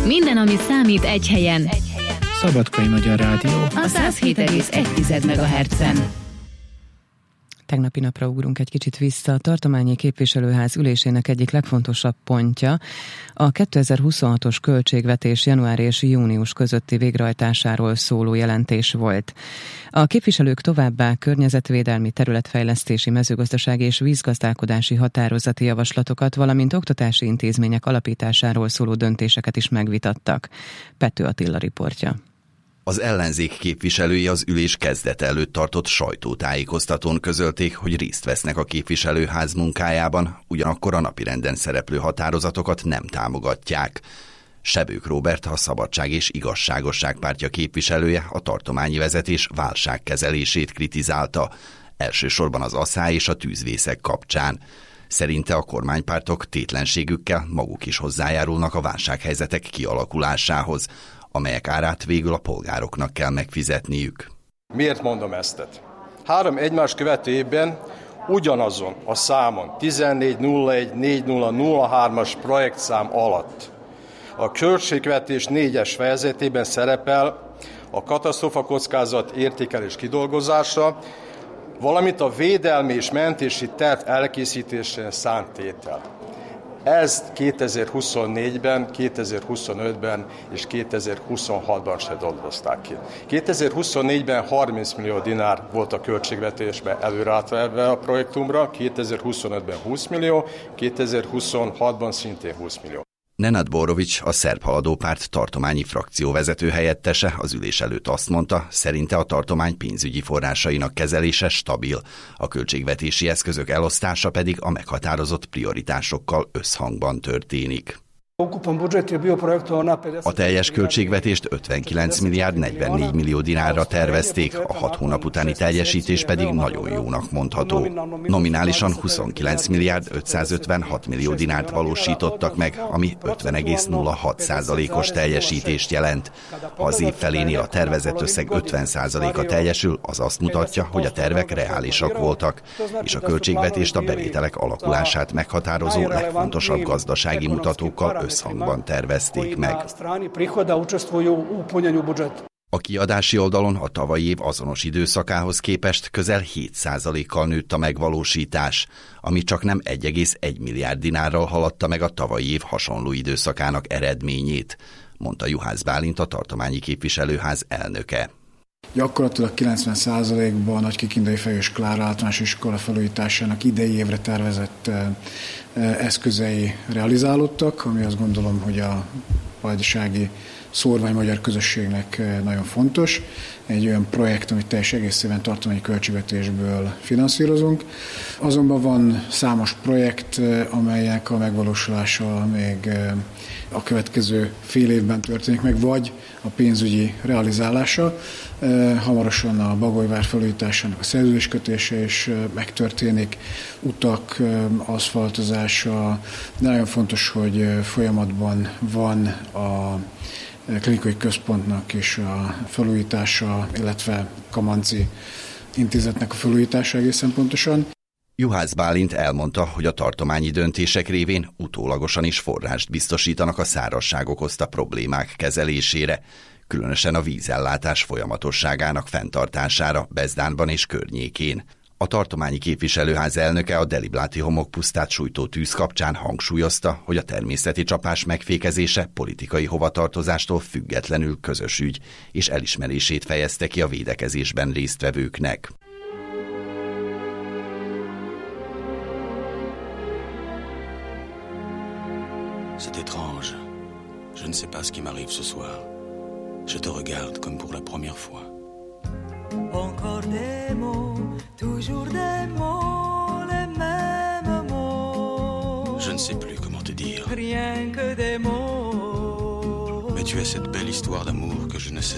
Minden, ami számít, egy helyen. Szabadkai Magyar Rádió. A 107,1 MHz-en. Tegnapi napra ugrunk egy kicsit vissza. A tartományi képviselőház ülésének egyik legfontosabb pontja a 2026-os költségvetés január és június közötti végrehajtásáról szóló jelentés volt. A képviselők továbbá környezetvédelmi, területfejlesztési, mezőgazdasági és vízgazdálkodási határozati javaslatokat, valamint oktatási intézmények alapításáról szóló döntéseket is megvitattak. Pető Attila riportja. Az ellenzék képviselői az ülés kezdete előtt tartott sajtótájékoztatón közölték, hogy részt vesznek a képviselőház munkájában, ugyanakkor a napirenden szereplő határozatokat nem támogatják. Sebők Róbert, a Szabadság és Igazságosság pártja képviselője a tartományi vezetés válságkezelését kritizálta, elsősorban az asszály és a tűzvészek kapcsán. Szerinte a kormánypártok tétlenségükkel maguk is hozzájárulnak a válsághelyzetek kialakulásához, amelyek árát végül a polgároknak kell megfizetniük. Miért mondom ezt? 3 egymást követő évben ugyanazon a számon 14.01.40.03-as projektszám alatt a költségvetés 4-es fejezetében szerepel a katasztrófakockázat értékelés kidolgozása, valamint a védelmi és mentési terv elkészítésére szánt tétel. Ezt 2024-ben, 2025-ben és 2026-ban se dolgozták ki. 2024-ben 30 millió dinár volt a költségvetésbe előrátverve a projektumra, 2025-ben 20 millió, 2026-ban szintén 20 millió. Nenad Borovics, a Szerb Haladó Párt tartományi frakcióvezető helyettese az ülés előtt azt mondta, szerinte a tartomány pénzügyi forrásainak kezelése stabil, a költségvetési eszközök elosztása pedig a meghatározott prioritásokkal összhangban történik. A teljes költségvetést 59 milliárd 44 millió dinárra tervezték, a 6 hónap utáni teljesítés pedig nagyon jónak mondható. Nominálisan 29 milliárd 556 millió dinárt valósítottak meg, ami 50,06%-os teljesítést jelent. Ha az év felénél a tervezett összeg 50%-a teljesül, az azt mutatja, hogy a tervek reálisak voltak, és a költségvetést a bevételek alakulását meghatározó legfontosabb gazdasági mutatókkal összhangban tervezték meg. A kiadási oldalon a tavalyi év azonos időszakához képest közel 7%-kal nőtt a megvalósítás, ami csaknem 1,1 milliárd dinárral haladta meg a tavalyi év hasonló időszakának eredményét, mondta Juhász Bálint, a tartományi képviselőház elnöke. Gyakorlatilag 90%-ban a Nagykikindai Fejős Klára általános iskola felújításának idei évre tervezett eszközei realizálódtak, ami azt gondolom, hogy a vajdasági szórvány magyar közösségnek nagyon fontos. Egy olyan projekt, amit teljes egészében tartományi költségvetésből finanszírozunk. Azonban van számos projekt, amelyek a megvalósulása még a következő fél évben történik meg, vagy a pénzügyi realizálása. Hamarosan a Bagolyvár felújításának a szerződéskötése is megtörténik, utak, aszfaltozása, de nagyon fontos, hogy folyamatban van a klinikai központnak és a felújítása, illetve Kamanci intézetnek a felújítása egészen pontosan. Juhász Bálint elmondta, hogy a tartományi döntések révén utólagosan is forrást biztosítanak a szárazság okozta problémák kezelésére, különösen a vízellátás folyamatosságának fenntartására Bezdánban és környékén. A tartományi képviselőház elnöke a Delibláti homokpusztát sújtó tűz kapcsán hangsúlyozta, hogy a természeti csapás megfékezése politikai hovatartozástól függetlenül közös ügy, és elismerését fejezte ki a védekezésben résztvevőknek. C'est étrange. Je ne sais pas ce qui m'arrive ce soir. Je te regarde comme pour la première fois. Encore des mots, toujours des mots, les mêmes mots. Je ne sais plus comment te dire. Rien que des mots. Mais tu es cette belle histoire d'amour que je ne sais